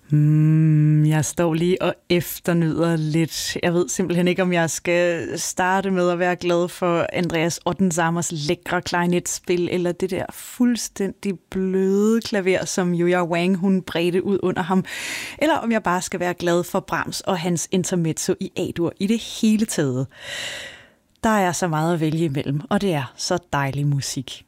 Jeg står lige og efternyder lidt. Jeg ved simpelthen ikke, om jeg skal starte med at være glad for Andreas Ottensamers lækre klarinetspil, eller det der fuldstændig bløde klaver, som Yuya Wang hun bredte ud under ham, eller om jeg bare skal være glad for Brahms og hans intermezzo i A-dur i det hele taget. Der er så meget at vælge imellem, og det er så dejlig musik.